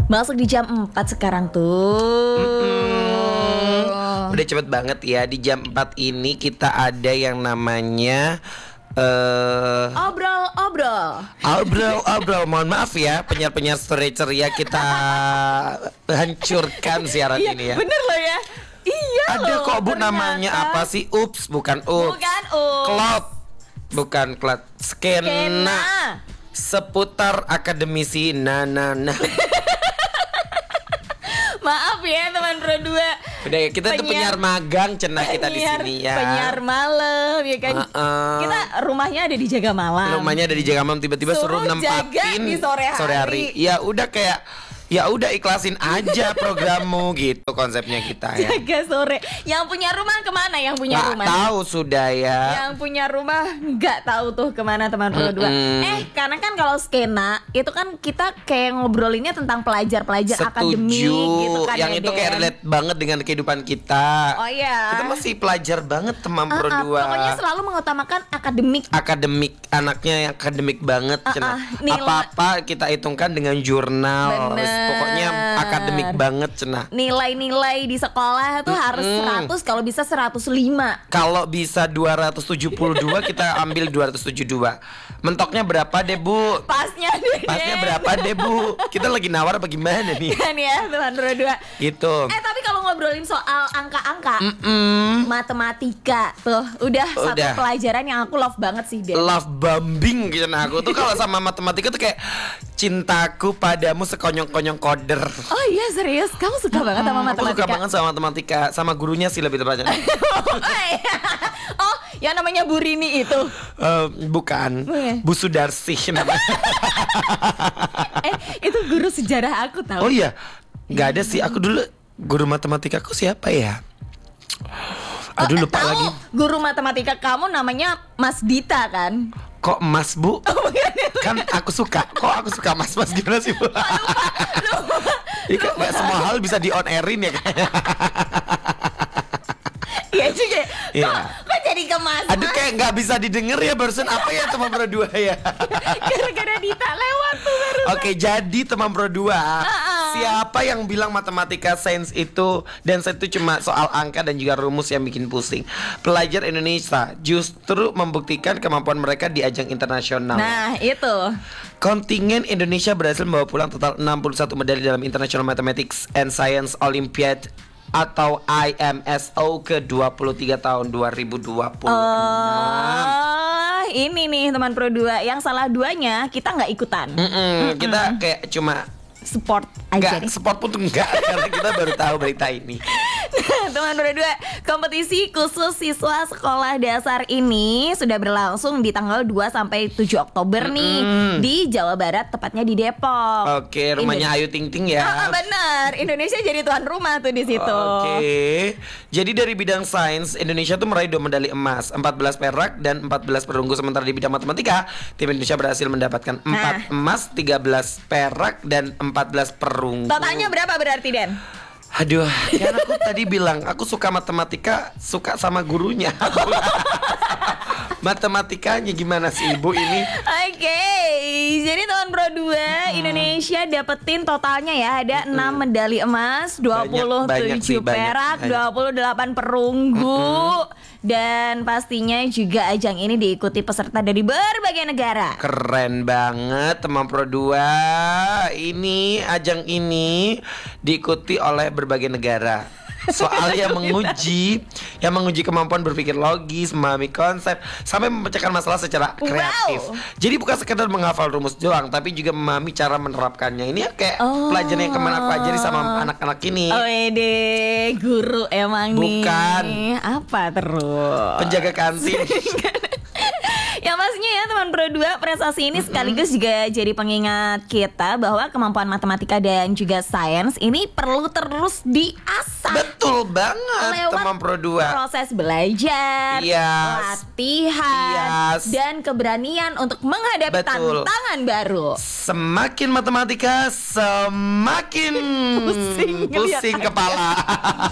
Masuk di jam 4 sekarang tuh. Udah cepet banget ya. Di jam 4 ini kita ada yang namanya Obrol. Mohon maaf ya, penyiar-penyiar story ceria kita hancurkan siaran ini ya. Bener loh ya. Iya. Ada loh, kok Bu, ternyata. namanya apa sih? Ups, bukan Ups. Bukan Ups. Cloud, bukan Cloud. Skena. Seputar akademisi. Nah. Maaf ya teman Pro 2. Udah ya, kita tuh penyiar magang cenah kita di sini ya. Penyiar malam ya kan. Kita rumahnya ada di Jaga Malam. Rumahnya ada di Jaga Malam, tiba-tiba suruh nempatin di sore hari. Ya udah kayak ya udah ikhlasin aja programmu gitu konsepnya kita ya. Jaga sore. Yang punya rumah kemana? Yang punya Nggak rumah tahu sudah ya. Yang punya rumah nggak tahu tuh kemana teman Pro 2. Karena kan kalau skena itu kan kita kayak ngobrolinnya tentang pelajar-pelajar akademik gitu kan. Yang ya, itu kayak Den. relate banget dengan kehidupan kita. Oh iya. Kita masih pelajar banget teman Pro 2. Pokoknya selalu mengutamakan akademik. Akademik, anaknya yang akademik banget cenah. Apa-apa kita hitungkan dengan jurnal. Bener. Pokoknya akademik banget cenah. Nilai-nilai di sekolah tuh harus 100, kalau bisa 105. Kalau bisa 272 kita ambil 272. Mentoknya berapa deh Bu? Pasnya deh. Pasnya berapa deh Bu? Kita lagi nawar apa gimana nih? Kan ya teman Pro 2. Gitu. Tapi kalau ngobrolin soal angka-angka, matematika tuh udah satu pelajaran yang aku love banget sih, Den. Love bombing gitu. Nah, aku tuh kalau sama matematika tuh kayak cintaku padamu sekonyong-konyong koder. Oh iya, serius? Kamu suka banget sama matematika? Aku suka banget sama matematika. Sama gurunya sih lebih tepatnya. Oh, yang namanya Bu Rini itu? Bukan. Bu Sudarsih namanya. Itu guru sejarah aku tahu. Oh iya, nggak ada sih. Aku dulu guru matematika aku siapa ya? Aduh lupa lagi. Guru matematika kamu namanya Mas Dita kan? Kok Mas Bu? Kan aku suka. Kok aku suka Mas gimana sih Bu? Lupa. Iya, nggak semua hal bisa di on airin ya kayaknya. Iya juga. Iya. Kok jadi ke Mas? Aduh kayak nggak bisa didengar ya barusan, apa ya teman Pro 2 ya? Gara-gara Dita lewat tuh barusan. Oke, jadi teman Pro 2, siapa yang bilang matematika sains itu dan sains itu cuma soal angka dan juga rumus yang bikin pusing? Pelajar Indonesia justru membuktikan kemampuan mereka di ajang internasional. Nah, itu. Kontingen Indonesia berhasil membawa pulang total 61 medali dalam International Mathematics and Science Olympiad atau IMSO ke-23 tahun 2020. Ini nih teman Pro 2, yang salah duanya kita nggak ikutan. Kita kayak cuma support aja nih. Support pun tuh enggak karena kita baru tahu berita ini. Teman Pro 2, kompetisi khusus siswa sekolah dasar ini sudah berlangsung di tanggal 2 sampai 7 Oktober nih di Jawa Barat, tepatnya di Depok. Oke, rumahnya Ayu Ting Ting ya. Benar, Indonesia jadi tuan rumah tuh di situ. Oke. Jadi dari bidang sains, Indonesia tuh meraih 2 medali emas, 14 perak dan 14 perunggu. Sementara di bidang matematika, tim Indonesia berhasil mendapatkan 4 emas, 13 perak dan 14 perunggu. Totalnya berapa berarti, Den? Aduh, kan aku tadi bilang aku suka matematika, suka sama gurunya. Matematikanya gimana sih Ibu ini? Oke, jadi teman Pro 2, Indonesia dapetin totalnya ya ada 6 medali emas, 27 perak, 28 perunggu. Dan pastinya juga ajang ini diikuti peserta dari berbagai negara. Keren banget teman Pro 2. Ini ajang ini diikuti oleh berbagai negara. Soal yang menguji kemampuan berpikir logis, memahami konsep, sampai memecahkan masalah secara kreatif. Jadi bukan sekedar menghafal rumus doang, tapi juga memahami cara menerapkannya. Ini kayak pelajaran yang kemana aku ajari sama anak-anak ini. Deh, guru emang bukan. nih. Apa terus? Penjaga kantin. Yang pastinya ya teman Pro 2, prestasi ini sekaligus juga jadi pengingat kita bahwa kemampuan matematika dan juga sains ini perlu terus diasah. Betul banget lewat teman Pro 2. Proses belajar, latihan, dan keberanian untuk menghadapi tantangan baru. Semakin matematika, semakin pusing kepala.